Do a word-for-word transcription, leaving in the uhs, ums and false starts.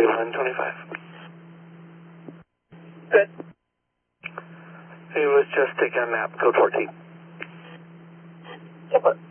forty-one twenty-five. Good. He was just taking a nap. Code fourteen. Super.